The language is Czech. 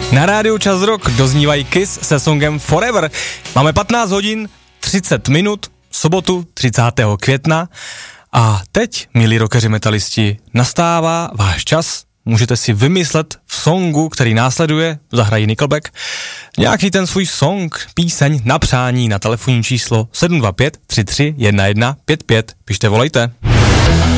Na rádiu Čas Rock doznívají Kiss se songem Forever. Máme 15 hodin, 30 minut, sobotu 30. května a teď, milí rockeři metalisti, nastává váš čas. Můžete si vymyslet v songu, který následuje, zahrají Nickelback, nějaký ten svůj song, píseň na přání na telefonní číslo 725 33 11 55. Pište, volejte.